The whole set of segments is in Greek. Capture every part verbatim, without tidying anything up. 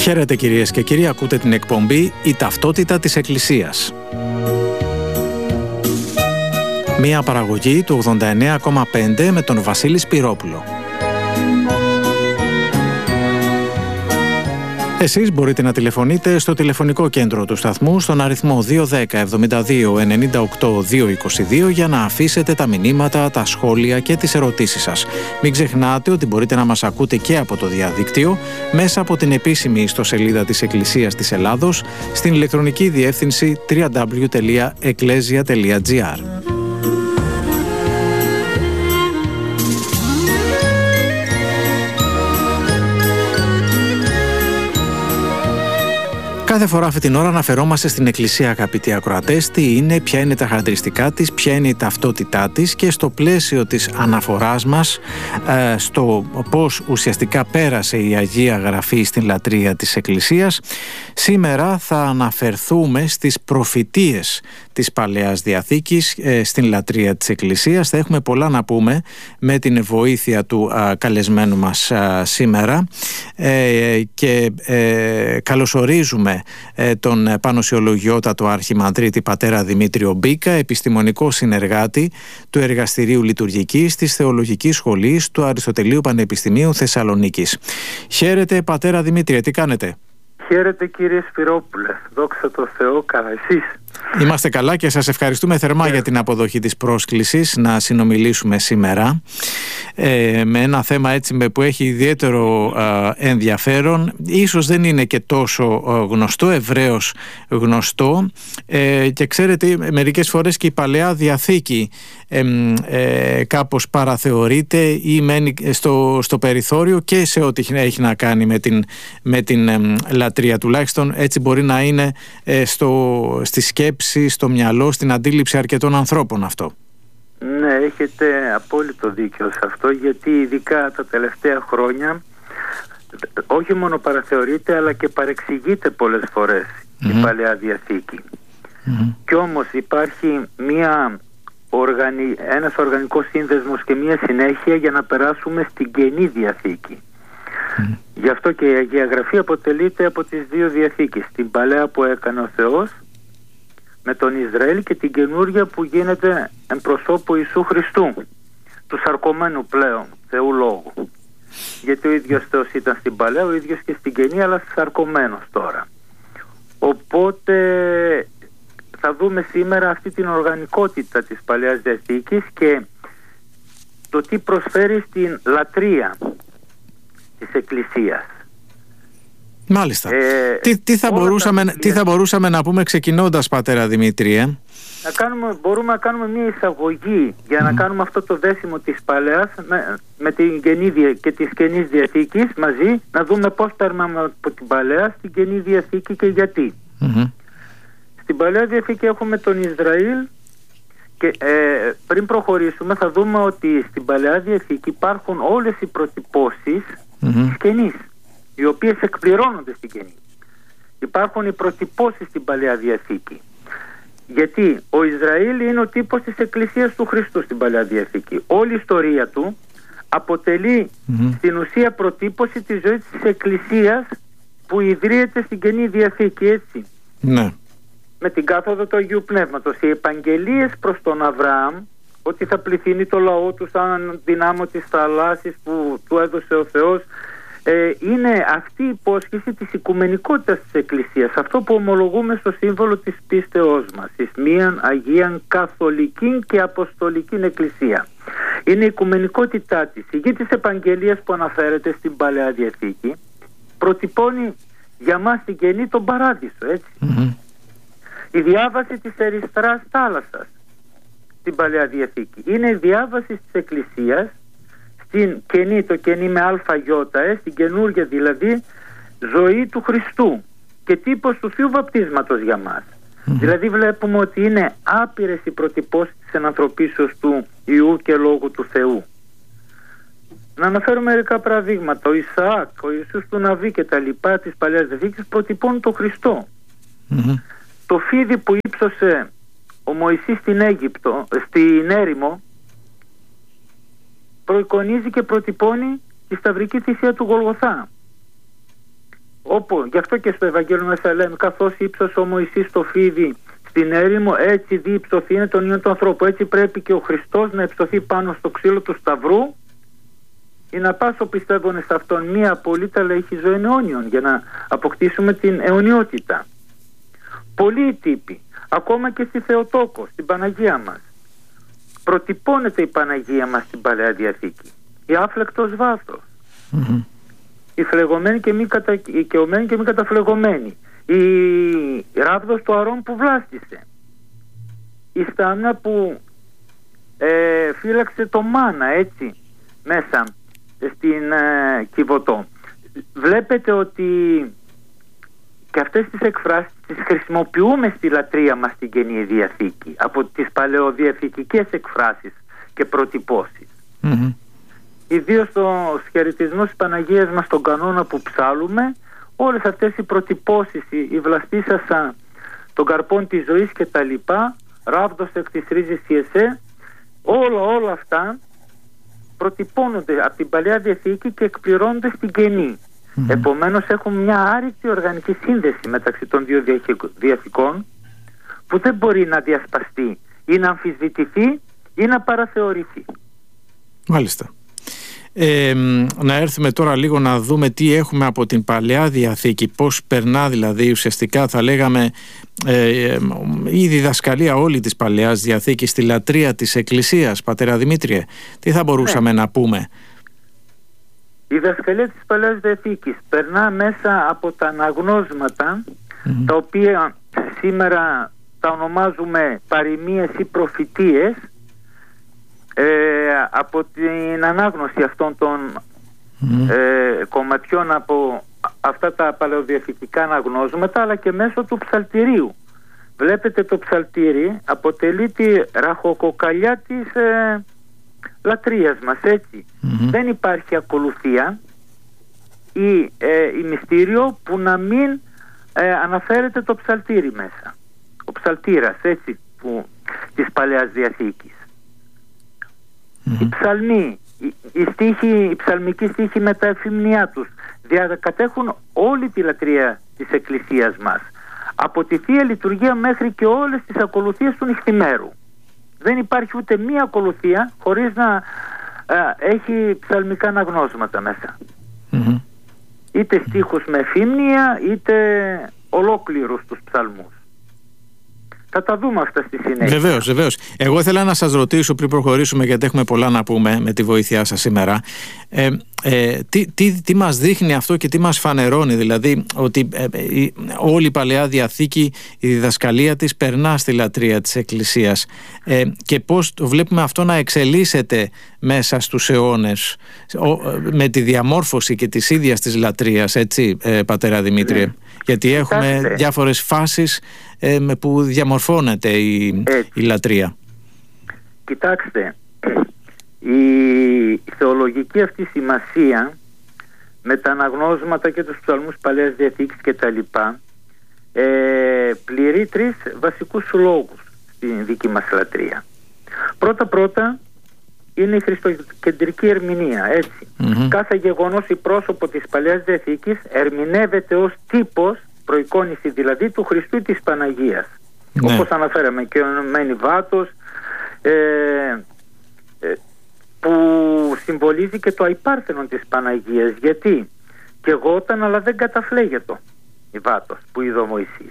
Χαίρετε κυρίες και κύριοι, ακούτε την εκπομπή «Η ταυτότητα της Εκκλησίας». Μία παραγωγή του ογδόντα εννέα κόμμα πέντε με τον Βασίλη Σπυρόπουλο. Εσείς μπορείτε να τηλεφωνείτε στο τηλεφωνικό κέντρο του σταθμού στον αριθμό δύο ένα μηδέν εβδομήντα δύο ενενήντα οκτώ διακόσια είκοσι δύο για να αφήσετε τα μηνύματα, τα σχόλια και τις ερωτήσεις σας. Μην ξεχνάτε ότι μπορείτε να μας ακούτε και από το διαδίκτυο μέσα από την επίσημη ιστοσελίδα της Εκκλησίας της Ελλάδος στην ηλεκτρονική διεύθυνση double-u double-u double-u τελεία εκκλέσια τελεία τζι άρ. Κάθε φορά αυτή την ώρα αναφερόμαστε στην Εκκλησία, αγαπητοί ακροατές, τι είναι, ποια είναι τα χαρακτηριστικά της, ποια είναι η ταυτότητά της, και στο πλαίσιο της αναφοράς μας ε, στο πώς ουσιαστικά πέρασε η Αγία Γραφή στην λατρεία της Εκκλησίας, σήμερα θα αναφερθούμε στις προφητείες της Παλαιάς Διαθήκης ε, στην λατρεία της Εκκλησίας. Θα έχουμε πολλά να πούμε με την βοήθεια του ε, καλεσμένου μας ε, σήμερα ε, και ε, καλωσορίζουμε τον πανωσιολογιότατο αρχιμανδρίτη πατέρα Δημήτριο Μπίκα, επιστημονικό συνεργάτη του Εργαστηρίου Λειτουργικής της Θεολογικής Σχολής του Αριστοτελείου Πανεπιστημίου Θεσσαλονίκης. Χαίρετε πατέρα Δημήτρια, τι κάνετε? Χαίρετε κύριε Σπυρόπουλε, δόξα τω Θεώ, καλά εσείς? Είμαστε καλά και σας ευχαριστούμε θερμά yeah. για την αποδοχή της πρόσκλησης να συνομιλήσουμε σήμερα ε, με ένα θέμα έτσι που έχει ιδιαίτερο ε, ενδιαφέρον. Ίσως δεν είναι και τόσο ε, γνωστό, ευρέως γνωστό ε, και ξέρετε μερικές φορές και η Παλαιά Διαθήκη ε, ε, κάπως παραθεωρείται ή μένει στο, στο περιθώριο και σε ό,τι έχει να κάνει με την, με την ε, λατρεία, τουλάχιστον έτσι μπορεί να είναι ε, στο, στη σκέψη, στο μυαλό, στην αντίληψη αρκετών ανθρώπων αυτό. Ναι, έχετε απόλυτο δίκιο σε αυτό, γιατί ειδικά τα τελευταία χρόνια όχι μόνο παραθεωρείται αλλά και παρεξηγείται πολλές φορές mm-hmm. η Παλαιά Διαθήκη. Mm-hmm. Κι όμως υπάρχει μια οργανι... ένας οργανικός σύνδεσμος και μια συνέχεια για να περάσουμε στην Καινή Διαθήκη. Mm-hmm. Γι' αυτό και η Αγία Γραφή αποτελείται από τις δύο διαθήκες, την Παλαιά που έκανε ο Θεός με τον Ισραήλ και την καινούργια που γίνεται εν προσώπου Ιησού Χριστού, του σαρκωμένου πλέον Θεού Λόγου. Γιατί ο ίδιος Θεός ήταν στην Παλαιά, ο ίδιος και στην Καινή, αλλά σαρκωμένος τώρα. Οπότε θα δούμε σήμερα αυτή την οργανικότητα της Παλαιάς Διαθήκης και το τι προσφέρει στην λατρεία της Εκκλησίας. Μάλιστα. Ε, τι, τι, θα μπορούσαμε, τα... τι θα μπορούσαμε να πούμε ξεκινώντας, πατέρα Δημήτρη? Ε? Να κάνουμε, μπορούμε να κάνουμε μια εισαγωγή για mm. να κάνουμε αυτό το δέσιμο της Παλαιάς με, με την Καινή και της Καινής Διαθήκης μαζί, να δούμε πώς περνάμε από την Παλαιά στην Καινή Διαθήκη και γιατί. Mm-hmm. Στην Παλαιά Διαθήκη έχουμε τον Ισραήλ και ε, πριν προχωρήσουμε θα δούμε ότι στην Παλαιά Διαθήκη υπάρχουν όλες οι προτυπώσεις mm-hmm. της Καινής, οι οποίες εκπληρώνονται στην Καινή. Υπάρχουν οι προτυπώσεις στην Παλαιά Διαθήκη. Γιατί ο Ισραήλ είναι ο τύπος της Εκκλησίας του Χριστού στην Παλαιά Διαθήκη. Όλη η ιστορία του αποτελεί mm-hmm. στην ουσία προτύπωση της ζωής της Εκκλησίας που ιδρύεται στην Καινή Διαθήκη, έτσι. Ναι. Με την κάθοδο του Αγίου Πνεύματος. Οι επαγγελίες προς τον Αβραάμ, ότι θα πληθύνει το λαό του σαν δυνάμω της θαλάσσης που του έδωσε ο Θεός, Ε, είναι αυτή η υπόσχεση της οικουμενικότητας της Εκκλησίας, αυτό που ομολογούμε στο σύμβολο της πίστεώς μας, εις μίαν Αγίαν Καθολική και Αποστολική Εκκλησία. Είναι η οικουμενικότητά της. Η γη της Επαγγελίας που αναφέρεται στην Παλαιά Διαθήκη προτυπώνει για μας την Καινή τον Παράδεισο, έτσι. Mm-hmm. Η διάβαση της ερυθράς θάλασσας στην Παλαιά Διαθήκη είναι η διάβαση της Εκκλησίας στην Καινή, το Καινή με αλφαγιώτα, ε, στην καινούργια δηλαδή ζωή του Χριστού και τύπος του Θείου Βαπτίσματος για μας. Mm-hmm. Δηλαδή βλέπουμε ότι είναι άπειρες οι προτυπώσεις της ενανθρωπίσεως του Υιού και Λόγου του Θεού. Να αναφέρω μερικά παραδείγματα. Ο Ισαάκ, ο Ιησούς του Ναβί και τα λοιπά της Παλαιάς Διαθήκης προτυπώνουν τον Χριστό. Mm-hmm. Το φίδι που ύψωσε ο Μωυσής στην Αίγυπτο, στην έρημο, προεικονίζει και προτυπώνει τη σταυρική θυσία του Γολγοθά. όπου, γι' αυτό και στο Ευαγγέλιο μέσα λέμε, καθώς ύψωσε ο Μωυσής το φίδι στην έρημο, έτσι δι υψωθεί είναι τον Υιόν του ανθρώπου. Έτσι πρέπει και ο Χριστός να υψωθεί πάνω στο ξύλο του Σταυρού, ή να πάσω πιστεύουν σε αυτόν μία απολύτα λαϊκή ζωή αιώνιον, για να αποκτήσουμε την αιωνιότητα. Πολλοί τύποι, ακόμα και στη Θεοτόκο, στην Παναγία μας, προτυπώνεται η Παναγία μας στην Παλαιά Διαθήκη. Η άφλεκτος βάθος, mm-hmm. η φλεγωμένη και μη, κατα... η καιωμένη και μη καταφλεγωμένη, η ράβδος του Αρών που βλάστησε, η στάμνα που ε, φύλαξε το μάνα, έτσι, μέσα στην ε, Κιβωτό. Βλέπετε ότι και αυτές τις εκφράσεις τις χρησιμοποιούμε στη λατρεία μας στην Καινή Διαθήκη, από τις παλαιοδιαθηκικές εκφράσεις και προτυπώσεις. Mm-hmm. Ιδίως στο χαιρετισμό της Παναγίας μας, τον κανόνα που ψάλουμε, όλες αυτές οι προτυπώσεις, η βλαστήσασα των καρπών της ζωής και τα λοιπά, ράβδος εκ της ρίζης η εσέ, όλα όλα αυτά προτυπώνονται από την Παλαιά Διαθήκη και εκπληρώνονται στην Καινή. Mm-hmm. Επομένως έχουμε μια άρρηκτη οργανική σύνδεση μεταξύ των δύο διαθηκών, που δεν μπορεί να διασπαστεί ή να αμφισβητηθεί ή να παραθεωρηθεί. Μάλιστα. Ε, να έρθουμε τώρα λίγο να δούμε τι έχουμε από την Παλαιά Διαθήκη, πώς περνά δηλαδή ουσιαστικά, θα λέγαμε, ε, η διδασκαλία όλη της Παλαιάς Διαθήκης στη λατρεία της Εκκλησίας. Πατέρα Δημήτριε, τι θα μπορούσαμε ναι. να πούμε? Η διδασκαλία της Παλαιάς Διαθήκης περνά μέσα από τα αναγνώσματα, mm-hmm. τα οποία σήμερα τα ονομάζουμε παροιμίες ή προφητείες, Ε, από την ανάγνωση αυτών των mm. ε, κομματιών από αυτά τα παλαιοδιαθηκικά αναγνώσματα, αλλά και μέσω του ψαλτηρίου. Βλέπετε, το ψαλτήρι αποτελεί τη ραχοκοκαλιά της ε, λατρείας μας, έτσι. Mm-hmm. Δεν υπάρχει ακολουθία ή ε, η μυστήριο που να μην ε, αναφέρεται το ψαλτήρι μέσα. Ο ψαλτήρας, έτσι, που, της Παλαιάς Διαθήκης. Mm-hmm. Οι ψαλμοί, οι, οι, στίχοι, οι ψαλμικοί στίχοι με τα εφημνιά τους διακατέχουν όλη τη λατρεία της Εκκλησίας μας, από τη Θεία Λειτουργία μέχρι και όλες τις ακολουθίες του νυχθημέρου. Δεν υπάρχει ούτε μία ακολουθία χωρίς να α, έχει ψαλμικά αναγνώσματα μέσα. Mm-hmm. Είτε στίχους με εφήμνια, είτε ολόκληρους τους ψαλμούς. Θα τα δούμε αυτά στη συνέχεια. Βεβαίως, βεβαίως. Εγώ ήθελα να σας ρωτήσω πριν προχωρήσουμε, γιατί έχουμε πολλά να πούμε με τη βοήθειά σας σήμερα. Ε, ε, τι, τι, τι μας δείχνει αυτό και τι μας φανερώνει, δηλαδή ότι ε, ε, όλη η Παλαιά Διαθήκη, η διδασκαλία της περνά στη λατρεία της Εκκλησίας, ε, και πώς βλέπουμε αυτό να εξελίσσεται μέσα στους αιώνες με τη διαμόρφωση και της ίδιας της λατρείας, έτσι, ε, Πατέρα Δημήτριε? Mm. Γιατί έχουμε Κοιτάξτε. διάφορες φάσεις ε, που διαμορφώνεται η, η λατρεία. Κοιτάξτε, η θεολογική αυτή σημασία με τα αναγνώσματα και τους ψαλμούς Παλαιάς Διαθήκης και τα λοιπά ε, πληρεί τρεις βασικούς λόγους στην δική μας λατρεία. Πρώτα πρώτα είναι η χριστοκεντρική ερμηνεία, έτσι. Mm-hmm. Κάθε γεγονός ή πρόσωπο της Παλαιάς Διαθήκης ερμηνεύεται ως τύπος, προεικόνηση δηλαδή, του Χριστού της Παναγίας. Ναι. Όπως αναφέραμε, και ονομμένη βάτος, ε, ε, που συμβολίζει και το αϊπάρθενον της Παναγίας, γιατί και γόταν αλλά δεν καταφλέγετο η βάτος που είδε ο Μωυσής.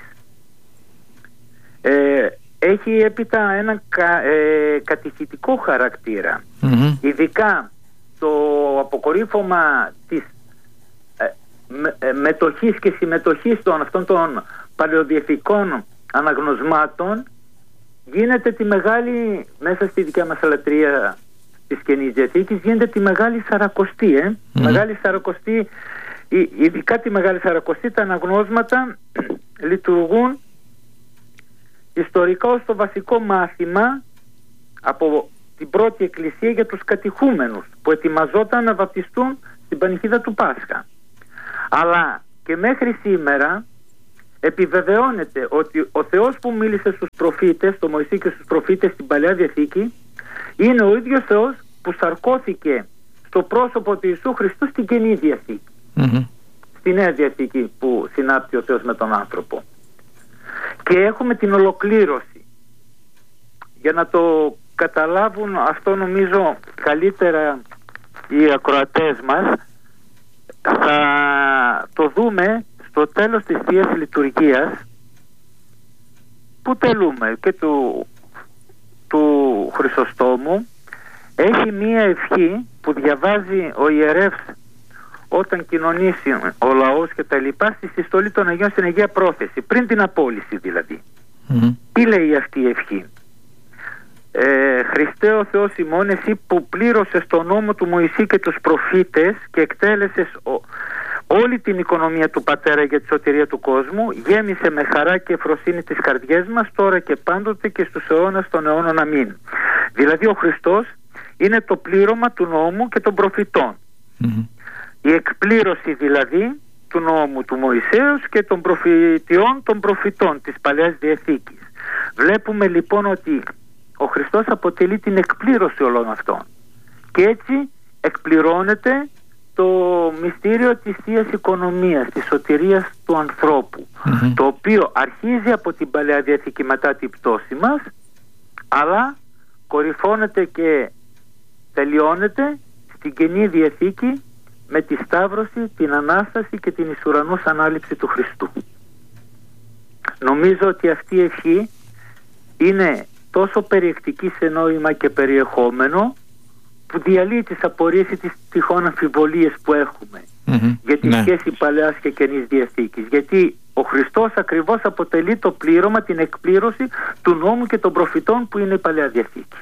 Ε, έχει έπειτα έναν κα, ε, κατηχητικό χαρακτήρα. Mm-hmm. Ειδικά το αποκορύφωμα της ε, με, ε, μετοχής και συμμετοχής των αυτών των παλαιοδιαθηκικών αναγνωσμάτων γίνεται τη μεγάλη, μέσα στη δικιά μας λατρεία της Καινής Διαθήκης, γίνεται τη Μεγάλη Σαρακοστή. Ε? Mm-hmm. Μεγάλη Σαρακοστή, ειδικά τη Μεγάλη Σαρακοστή, τα αναγνώσματα λειτουργούν ιστορικά ως το βασικό μάθημα από την πρώτη εκκλησία για τους κατηχούμενους που ετοιμαζόταν να βαπτιστούν στην πανηχίδα του Πάσχα. Αλλά και μέχρι σήμερα επιβεβαιώνεται ότι ο Θεός που μίλησε στους προφήτες, στο Μωυσή και στους προφήτες στην Παλαιά Διαθήκη, είναι ο ίδιος Θεός που σαρκώθηκε στο πρόσωπο του Ιησού Χριστού στην Καινή Διαθήκη. Mm-hmm. στη Νέα Διαθήκη που συνάπτει ο Θεός με τον άνθρωπο. Και έχουμε την ολοκλήρωση. Για να το καταλάβουν αυτό νομίζω καλύτερα οι ακροατές μας, θα το δούμε στο τέλος της Θείας Λειτουργίας που τελούμε και του, του Χρυσοστόμου. Έχει μία ευχή που διαβάζει ο ιερεύς όταν κοινωνήσει ο λαός και τα λοιπά στη συστολή των Αγίων στην Αγία Πρόθεση, πριν την απόλυση δηλαδή. Mm-hmm. Τι λέει αυτή η ευχή? Ε, Χριστέ ο Θεός ημών, εσύ που πλήρωσες τον νόμο του Μωυσή και τους προφήτες και εκτέλεσες ο, όλη την οικονομία του Πατέρα για τη σωτηρία του κόσμου, γέμισε με χαρά και ευφροσύνη τις καρδιές μας τώρα και πάντοτε και στους αιώνας των αιώνων. Αμήν. Δηλαδή ο Χριστός είναι το πλήρωμα του νόμου και των προφητών. Mm-hmm. Η εκπλήρωση δηλαδή του νόμου του Μωυσέως και των προφητιών των προφητών της Παλαιάς Διαθήκης. Βλέπουμε λοιπόν ότι ο Χριστός αποτελεί την εκπλήρωση όλων αυτών. Και έτσι εκπληρώνεται το μυστήριο της Θείας Οικονομίας, της σωτηρίας του ανθρώπου, mm-hmm. το οποίο αρχίζει από την Παλαιά Διαθήκη μετά την πτώση μας, αλλά κορυφώνεται και τελειώνεται στην Καινή Διαθήκη με τη Σταύρωση, την Ανάσταση και την εις ουρανούς ανάληψη του Χριστού. Νομίζω ότι αυτή η ευχή είναι τόσο περιεκτική σε νόημα και περιεχόμενο που διαλύει τις απορίες ή τις τυχόν αμφιβολίες που έχουμε mm-hmm. για τη ναι. σχέση Παλαιάς και Καινής Διαθήκης. Γιατί ο Χριστός ακριβώς αποτελεί το πλήρωμα, την εκπλήρωση του νόμου και των προφητών που είναι η Παλαιά Διαθήκη.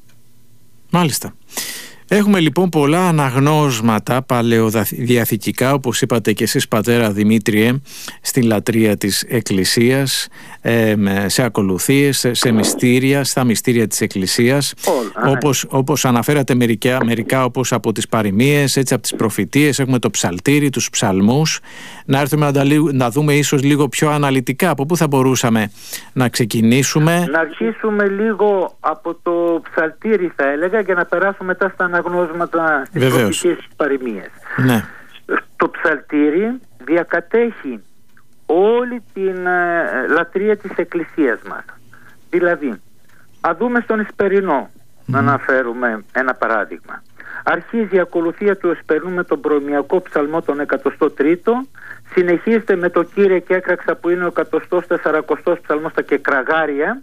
Μάλιστα. Έχουμε λοιπόν πολλά αναγνώσματα παλαιοδιαθηκικά, όπως είπατε και εσείς πατέρα Δημήτριε, στην λατρεία της Εκκλησίας, σε ακολουθίες, σε μυστήρια, στα μυστήρια της Εκκλησίας, όπως, όπως αναφέρατε μερικά, μερικά όπως από τις παροιμίες, έτσι από τις προφητείες, έχουμε το ψαλτήρι, τους ψαλμούς. Να έρθουμε να, να δούμε ίσως λίγο πιο αναλυτικά από πού θα μπορούσαμε να ξεκινήσουμε. Να αρχίσουμε λίγο από το ψαλτήρι θα έλεγα, για να περάσουμε μετά στα αναγνώσματα στις προφητείες παροιμίες. Ναι. Το ψαλτήρι διακατέχει όλη την ε, λατρεία της Εκκλησίας μας. Δηλαδή, α δούμε στον Εσπερινό, mm. να αναφέρουμε ένα παράδειγμα. Αρχίζει η ακολουθία του Εσπερινού με τον προημιακό ψαλμό τον εκατοστό τρίτο, συνεχίζεται με το Κύριε και έκραξα που είναι ο εκατοστό τεσσαρακοστός ψαλμός στα Κεκραγάρια,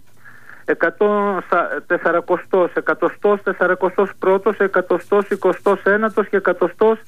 εκατό τεσσαρακοστός, εκατοστό τεσσαρακοστός πρώτος, εκατοστό εικοστός ένατος και εκατοστό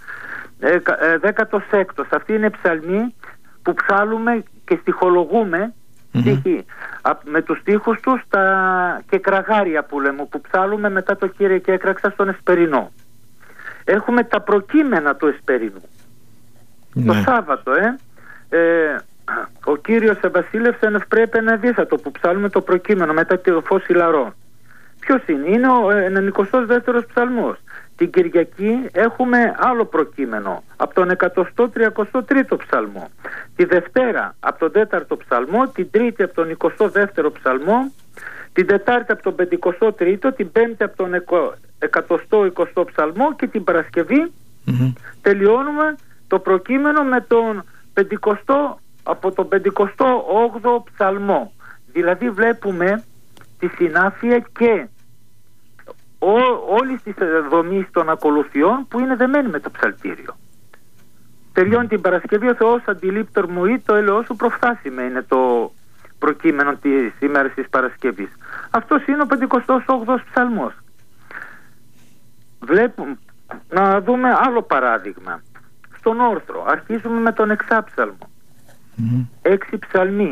δέκατος έκτος. Αυτοί είναι ψαλμοί που ψάλουμε και στιχολογούμε mm-hmm. στίχοι, με τους στίχους τους τα Κεκραγάρια που λέμε, που ψάλουμε μετά το Κύριε και έκραξα στον Εσπερινό. Έχουμε τα προκείμενα του Εσπερινού. Mm-hmm. Το Σάββατο ε, ε ο Κύριος ευασίλευσεν ευπρέπεν αδύσατο, που ψάλουμε το προκείμενο μετά το φως ηλαρών. Ποιος είναι? Είναι ο ενενηκοστός δεύτερος ψαλμός. Την Κυριακή έχουμε άλλο προκείμενο από τον εκατοστό τριακοστό τρίτο ψαλμό. Τη Δευτέρα από τον τέταρτο ψαλμό, την Τρίτη από τον εικοστό δεύτερο ψαλμό, την Τετάρτη από τον πεντηκοστό τρίτο, την Πέμπτη από τον εκατοστό εικοστό ψαλμό και την Παρασκευή mm-hmm. τελειώνουμε το προκείμενο με τον πεντηκοστό από τον πεντηκοστό όγδοο ψαλμό. Δηλαδή βλέπουμε τη συνάφεια και ό, όλη τη δομή των ακολουθιών που είναι δεμένη με το ψαλτήριο. Τελειώνει την Παρασκευή, ο Θεός αντιλήπτορ μου ή το έλεος σου προφθάσιμε, είναι το προκείμενο της ημέρας της Παρασκευής. Αυτός είναι ο πεντηκοστός όγδοος ψαλμός. Βλέπουμε, να δούμε άλλο παράδειγμα. Στον όρθρο αρχίζουμε με τον εξάψαλμο. Mm-hmm. Έξι ψαλμοί.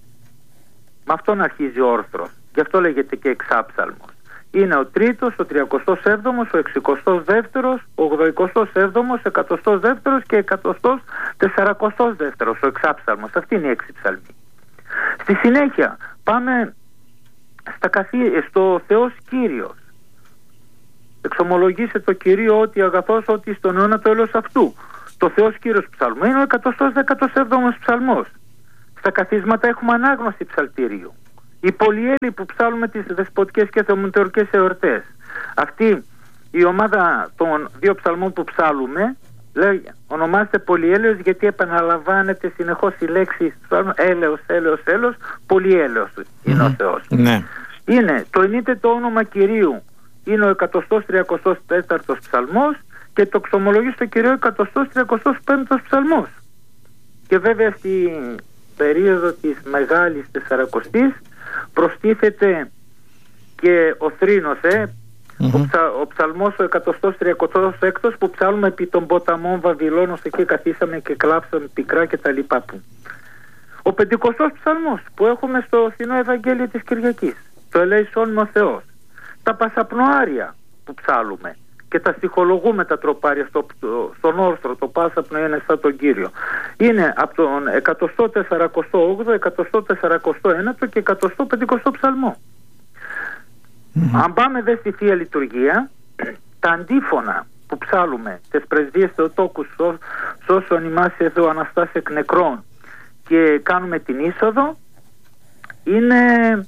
Με αυτόν αρχίζει ο όρθρος. Γι' αυτό λέγεται και εξάψαλμος. Είναι ο τρίτος, ο τριακοστός έβδομος, ο εξηκοστός δεύτερος, ο ογδοηκοστός έβδομος, εκατοστός δεύτερος και εκατοστός τεσσαρακοστός δεύτερος, ο εξάψαλμος. Αυτή είναι η έξι ψαλμή. Στη συνέχεια πάμε στα καθή, στο Θεός Κύριος. Εξομολογήσε το Κυρίο ότι αγαθός ότι στον αιώνα το έλεος αυτού. Το Θεός Κύριος ψαλμό είναι ο εκατοστός δέκατος έβδομος ψαλμός. Στα καθίσματα έχουμε ανάγνωση ψαλτηρίου. Οι πολυέλοι που ψάλουμε τις δεσποτικές και θεομητορικές εορτές. Αυτή η ομάδα των δύο ψαλμών που ψάλουμε Λέει, ονομάζεται πολυέλεος γιατί επαναλαμβάνεται συνεχώς η λέξη έλεος, έλεος, έλεος, πολυέλεος είναι mm-hmm. ο Θεός. Ναι. Είναι, το ενείται το όνομα Κυρίου, είναι ο εκατοστός τριακοστός τέταρτος ψαλμός και το ξομολογεί στο Κυρίο εκατοστός τριακοστός πέμπτος ψαλμός. Και βέβαια στην περίοδο της Μεγάλης Τεσσαρακοστής προστίθεται και ο θρήνος, ε, mm-hmm. ο, ψα, ο ψαλμός ο εκατοστός τριακοστός έκτος που ψάλουμε επί των ποταμών Βαβυλώνος, εκεί καθίσαμε και κλάψαμε πικρά και τα λοιπά που. Ο πεντηκοστός ψαλμός που έχουμε στο Φθηνό Ευαγγέλιο της Κυριακής, το ελέησόν με ο Θεός, τα πασαπνοάρια που ψάλουμε και τα στιχολογούμε τα τροπάρια στο, στον όρθρο, το πάσαπνο είναι σαν τον Κύριο, είναι από τον εκατοστό τεσσαρακοστό όγδοο, εκατοστό τεσσαρακοστό ένατο και εκατοστό πεντηκοστό ψαλμό. Mm-hmm. Αν πάμε δε στη Θεία Λειτουργία, τα αντίφωνα που ψάλουμε τις πρεσβείες Θεοτόκου σώσον ημάς εδώ Αναστάς εκ νεκρών και κάνουμε την είσοδο, είναι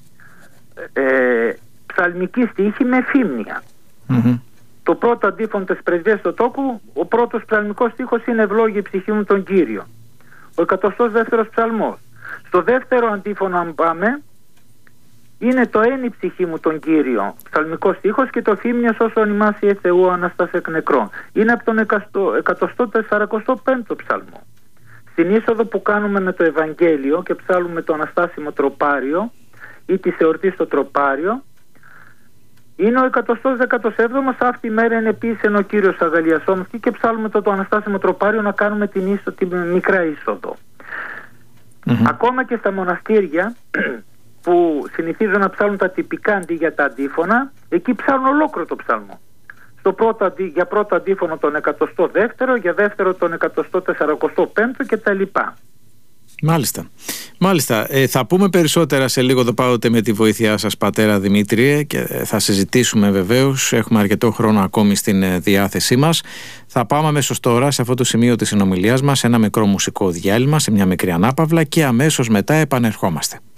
ε, ψαλμική στίχη με φήμνια. Mm-hmm. Το πρώτο αντίφωνο της πρεσβείας Θεοτόκου, ο πρώτος ψαλμικός στίχος είναι ευλόγη η ψυχή μου τον Κύριο, ο εκατοστός δεύτερος ψαλμός. Στο δεύτερο αντίφωνο αν πάμε, είναι το «Εν η ψυχή μου τον Κύριο», ψαλμικός στίχος, και το «Φήμνιος όσον ημάσει ε Θεού Αναστάς εκ νεκρών». Είναι από τον εκατοστό τεσσαρακοστό πέμπτο ψαλμό. Στην είσοδο που κάνουμε με το Ευαγγέλιο και ψάλουμε το Αναστάσιμο τροπάριο ή τη εορτή στο τροπάριο, είναι ο εκατοστός δέκατος έβδομος, αυτή η μέρα είναι επίσης ο Κύριος αγαλιασόμαστε, και ψάλουμε το, το Αναστάσιμο τροπάριο να κάνουμε την, είσο, την μικρά είσοδο. Mm-hmm. Ακόμα και στα μοναστήρια που συνηθίζουν να ψάλουν τα τυπικά αντί για τα αντίφωνα, εκεί ψάλουν ολόκληρο το ψάλμο. Στο πρώτο, για πρώτο αντίφωνο τον εκατοστό δεύτερο, για δεύτερο τον εκατοστό τεσσαρακοστό πέμπτο και τα λοιπά. Μάλιστα. Μάλιστα. Ε, θα πούμε περισσότερα σε λίγο εδώ πάντοτε με τη βοήθειά σας, πατέρα Δημήτριε, και θα συζητήσουμε βεβαίως. Έχουμε αρκετό χρόνο ακόμη στην διάθεσή μας. Θα πάμε αμέσως τώρα σε αυτό το σημείο της συνομιλίας μας, ένα μικρό μουσικό διάλειμμα, σε μια μικρή ανάπαυλα, και αμέσως μετά επανερχόμαστε.